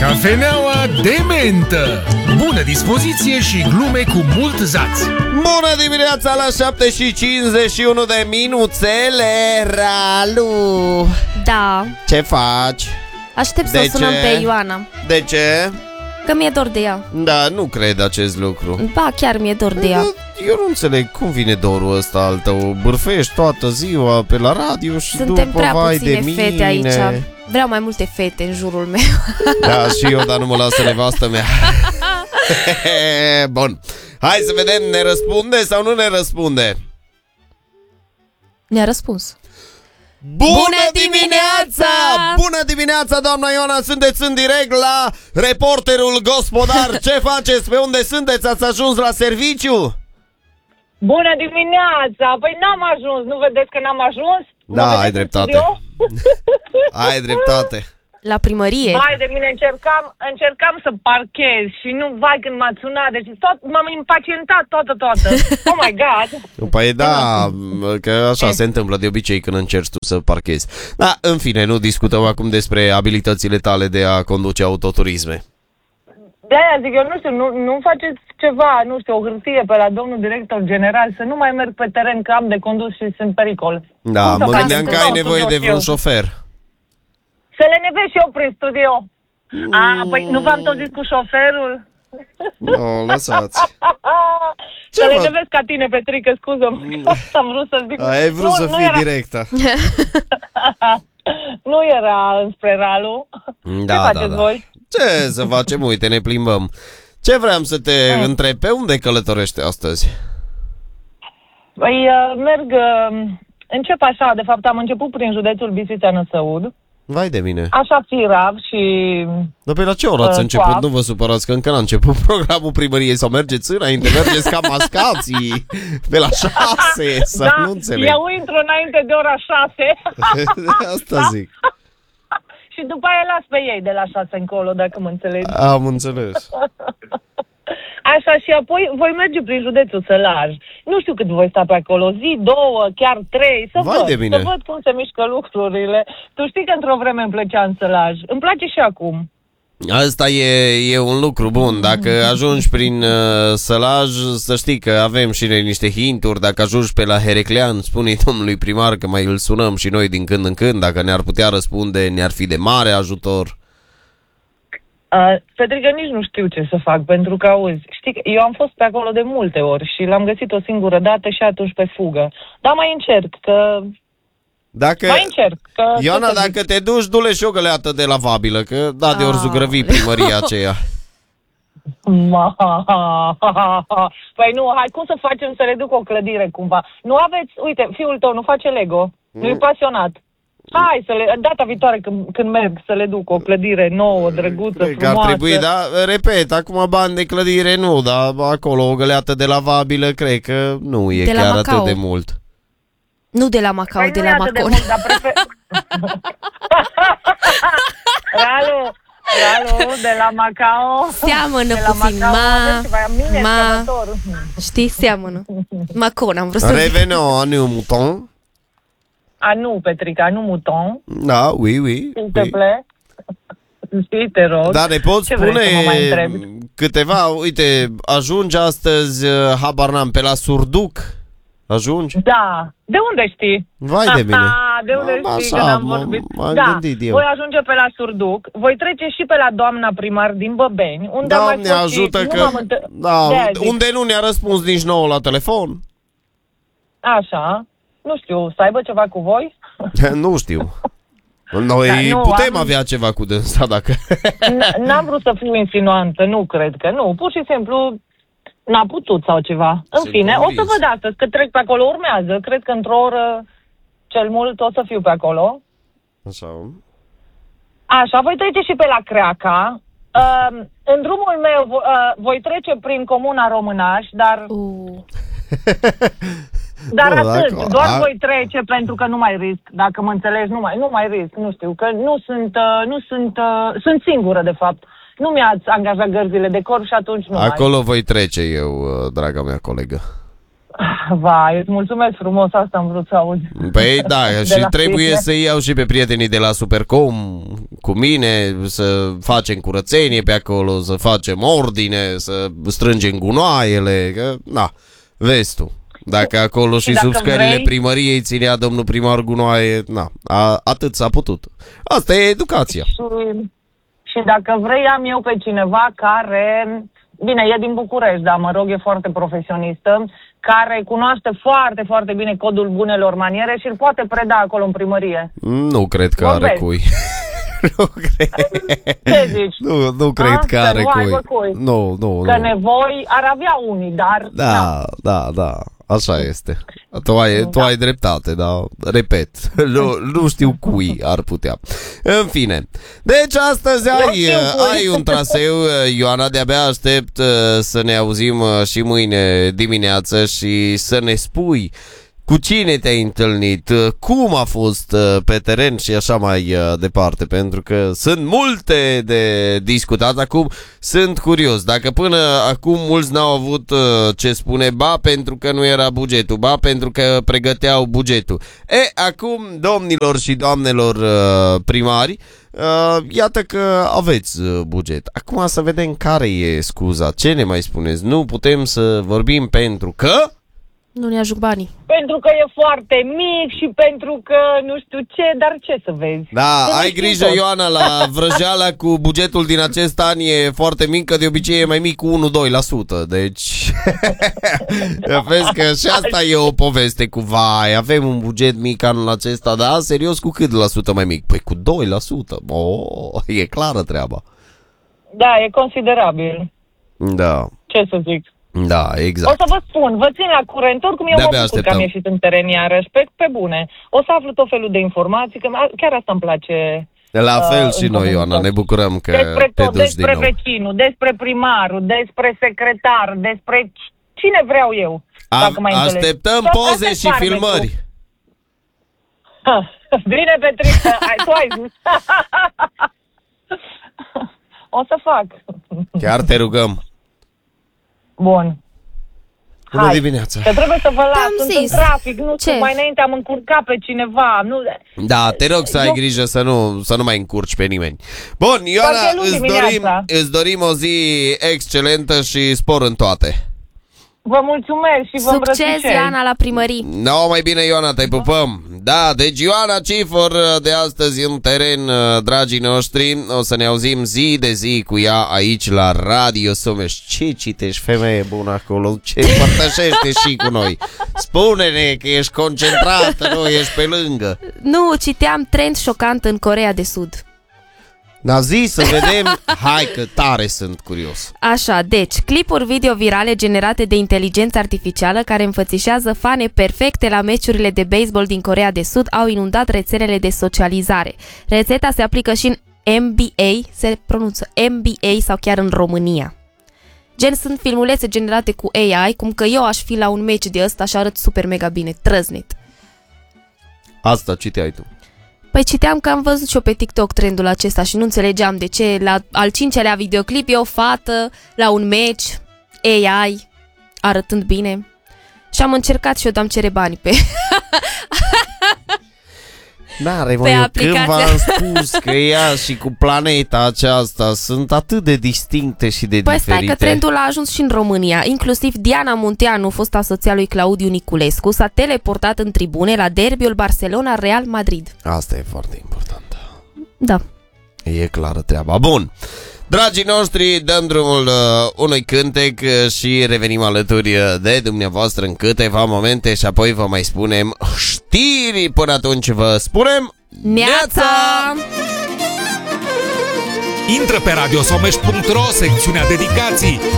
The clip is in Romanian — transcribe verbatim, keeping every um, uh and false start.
Cafeneaua de mentă. Bună dispoziție și glume cu mult zaț. Bună dimineața la șapte și cincizeci și unu de minuțele. Ralu, Da. ce faci? Aștept să De o sunăm ce? pe Ioana, De ce? că mi-e dor de ea. Da, nu cred acest lucru. Ba, chiar mi-e dor de ea. Eu nu înțeleg cum vine dorul ăsta al tău. Bârfești toată ziua pe la radio și Suntem după prea vai de puține mine. fete aici. Vreau mai multe fete în jurul meu. Da, și eu, dar nu mă lasă nevastă mea. Bun. Hai să vedem, ne răspunde sau nu ne răspunde? Ne-a răspuns. Bună dimineața! Bună dimineața, doamna Ioana! Sunteți în direct la Reporterul Gospodar. Ce faceți? Pe unde sunteți? Ați ajuns la serviciu? Bună dimineața! Păi n-am ajuns, nu vedeți că n-am ajuns? Da, ai dreptate. Ai dreptate. La primărie. Vai de mine, încercam, încercam să parchez și nu, vai, când m-ați sunat, deci tot, m-am impacientat toată, toată. Oh my God! Păi da, că așa se întâmplă de obicei când încerci tu să parchezi. Da, în fine, nu discutăm acum despre abilitățile tale de a conduce autoturisme. De-aia zic, eu nu știu, nu, nu faceți ceva, nu știu, o hârtie pe la domnul director general, să nu mai merg pe teren, că am de condus și sunt pericol. Da, Cum să mă fac gândeam că să ai dau nevoie tot de vreun eu? șofer. Să le nevesc și eu prin studio. A, păi nu v-am tot zis cu șoferul? Nu, lăsați. Să le vă- nevesc ca tine, Petrică, scuză-mă. Am vrut să zic. Ai vrut nu, să nu fii era, directă. Nu era înspre Ralu. Da, Ce faceți da, da. voi? Ce să facem? Uite, ne plimbăm. Ce vreau să te Mm. întreb? Pe unde călătorești astăzi? Păi uh, merg, uh, încep așa, de fapt am început prin județul Bistrița-Năsăud, Vai de mine. așa firav și... Dar pe la ce oră ați Uh, început? coap. Nu vă supărați că încă n-a început programul primăriei. Sau mergeți înainte, mergeți ca mascații pe la șase, să da, nu înțeleg. eu intru înainte de ora șase Asta zic. și după aia las pe ei de la șase încolo, dacă mă înțelegi. Am înțeles. Așa, și apoi voi merge prin județul Sălaj. Nu știu cât voi sta pe acolo, zi, două, chiar trei, să Vai văd, de mine. să văd cum se mișcă lucrurile. Tu știi că într-o vreme îmi plăcea în Sălaj. Îmi place și acum. Asta e, e un lucru bun. Dacă ajungi prin uh, Sălaj, să știi că avem și noi niște hinturi. Dacă ajungi pe la Hereclean, spune domnului primar că mai îl sunăm și noi din când în când. Dacă ne-ar putea răspunde, ne-ar fi de mare ajutor. Uh, Petrică, nici nu știu ce să fac, pentru că, auzi, știi, că eu am fost pe acolo de multe ori și l-am găsit o singură dată și atunci pe fugă. Dar mai încerc, că... Dacă... Mai încerc, că... Ioana, ce să dacă te duci, du-le și o găleată de lavabilă, că da, de ori Ah. zugrăvi primăria aceea. Ma, Păi nu, hai, cum să facem să reduc o clădire cumva? Nu aveți, uite, fiul tău nu face Lego, nu e pasionat. Hai, să le, data viitoare când, când merg să le duc o clădire nouă, drăguță, Cred că ar frumoasă. trebui, da, repet, acum bani de clădire nu, dar acolo o găleată de lavabilă, cred că nu e De la chiar Macau. atât de mult. Nu de la Macau, Păi de nu e la atât de Macon. mult, dar prefer... Ralu, Ralu, de la Macao. Seamănă de la puțin, Macao, ma, aveți ceva, mine ma, scămător. știi, seamănă. Macon, am vrut să zic. Revenons à nos moutons. A, nu, Petrica, nu muton, Da, oui, oui. s'il te oui. plaît. Știi, te rog. Da, ne poți Ce vrei spune să mă mai întrebi? câteva, uite, ajungi astăzi, habar n-am, pe la Surduc? Ajungi? Da. De unde știi? Vai de mine. Aha, de unde Am- știi așa, că n-am m-am- vorbit? m-am Da, gândit eu. voi ajunge pe la Surduc, voi trece și pe la doamna primar din Băbeni, unde am mai Doamne fost și- ajută nu că... m-am întă- Da, De-aia zic. unde nu ne-a răspuns nici nouă la telefon? Așa, nu știu, să aibă ceva cu voi? Nu știu. Noi Da, nu, putem am- avea ceva cu dânsa dacă... N- N-am vrut să fiu insinuantă, nu cred că, nu, pur și simplu n-a putut sau ceva. În Sunt fine, o să convins. văd astăzi că trec pe acolo, urmează, cred că într-o oră cel mult o să fiu pe acolo. Așa. Așa, voi trece și pe la Creaca. Uh, în drumul meu vo- uh, voi trece prin Comuna Românaș, dar, Uh, dar Nu, atât, dacă- doar a- voi trece pentru că nu mai risc, dacă mă înțelegi, nu mai, nu mai risc, nu știu, că nu sunt, uh, nu sunt, uh, sunt singură de fapt. Nu mi-ați angajat gărzile de corp și atunci nu mai. Acolo voi trece eu, draga mea colegă. Vai, îți mulțumesc frumos, asta am vrut să aud. Păi da, și trebuie tine. să iau și pe prietenii de la Supercom cu mine, să facem curățenie pe acolo, să facem ordine, să strângem gunoaiele, că, na, vezi tu. Dacă acolo și, și sub scările vrei... primăriei ținea domnul primar gunoaie, na, a, atât s-a putut. Asta e educația. Și, și dacă vrei, am eu pe cineva care, bine, e din București, dar mă rog, e foarte profesionistă, care cunoaște foarte, foarte bine codul bunelor maniere și îl poate preda acolo în primărie. Nu cred că Vorbesc. are cui. Nu cred. Ce zici? Nu, nu cred A? că are nu cui. cui. Nu, nu, Că nu. nevoi ar avea unii, dar... Da, na. da, da. Așa este. Tu ai, tu Da. ai dreptate, dar repet, nu, nu știu cui ar putea. În fine. Deci astăzi ai, știu cui. ai un traseu, Ioana, de-abia aștept uh, să ne auzim uh, și mâine dimineață și să ne spui cu cine te-ai întâlnit, uh, cum a fost uh, pe teren și așa mai uh, departe, pentru că sunt multe de discutat. Acum sunt curios, dacă până acum mulți n-au avut uh, ce spune, ba pentru că nu era bugetul, ba pentru că pregăteau bugetul. E, acum, domnilor și doamnelor uh, primari, uh, iată că aveți uh, buget. Acum să vedem care e scuza, ce ne mai spuneți? Nu putem să vorbim pentru că... Nu ne ajung banii. Pentru că e foarte mic și pentru că nu știu ce, dar ce să vezi. Da, Să ai știi grijă, tot. Ioana, la vrăjeala cu bugetul din acest an e foarte mic, că de obicei e mai mic cu unu doi la sută. Deci, vezi că și asta e o poveste cu vai, avem un buget mic anul acesta, da? Serios, cu cât la sută mai mic? Păi cu doi la sută. Oh, e clară treaba. Da, e considerabil. Da, Ce să zic. da, O exact. să vă spun, vă țin la curent, oricum eu De-abia mă bucur că am așteptăm. ieșit în teren iarăși, pe, pe bune. O să aflu tot felul de informații, că chiar asta îmi place. La fel uh, și în noi, Ioana, comunitate. ne bucurăm că Despre te tot, duci din despre nou. vecinul, despre primarul, despre secretar, despre cine vreau eu. A- dacă mai înțelegi. Așteptăm Tot poze asta e și farmecul. filmări. Bine, Petrica, ai, tu ai zis. O să fac. Chiar te rugăm. Bun. Bună Hai, dimineața. că trebuie să vă las, Te-am sunt zis. în trafic, nu știu, Ce? mai înainte am încurcat pe cineva, nu... Da, te rog să ai Eu- grijă să nu, să nu mai încurci pe nimeni. Bun, Ioana, Poate nu îți dimineața. dorim, îți dorim o zi excelentă și spor în toate. Vă mulțumesc și vă Succes, îmbrățișez. Iana, la primării. No, mai bine, Ioana, te pupăm. Da, deci Ioana Cifor de astăzi în teren, dragii noștri. O să ne auzim zi de zi cu ea aici la Radio Someș. Ce citești, femeie bună acolo? Ce împărtășește și cu noi? Spune-ne că ești concentrată, nu ești pe lângă. Nu, citeam trend șocant în Coreea de Sud. Da, zi să vedem. Hai că tare sunt curios. Așa, deci, clipuri video virale generate de inteligență artificială care înfățișează fane perfecte la meciurile de baseball din Coreea de Sud au inundat rețelele de socializare. Rețeta se aplică și în N B A, se pronunță N B A sau chiar în România. Gen, sunt filmulețe generate cu A I, cum că eu aș fi la un meci de ăsta și arăt super mega bine, trăznet. Asta citeai tu. Păi citeam că am văzut și eu pe TikTok trendul acesta și nu înțelegeam de ce la al cincelea videoclip e o fată la un meci, A I, arătând bine. Și am încercat și eu, dar îmi cere bani pe... N-are, mă, Pe eu aplicația. când v-am spus că ea și cu planeta aceasta sunt atât de distincte și de Păi diferite. stai că trendul a ajuns și în România. Inclusiv Diana Munteanu, fosta soția lui Claudiu Niculescu, s-a teleportat în tribune la derbiul Barcelona-Real Madrid. Asta e foarte important. Da. E clară treaba. Bun. Dragii noștri, dăm drumul uh, unui cântec uh, și revenim alături uh, de dumneavoastră în câteva momente și apoi vă mai spunem știri. Până atunci vă spunem Neața! Intră pe radiosomeș punct ro, secțiunea dedicații.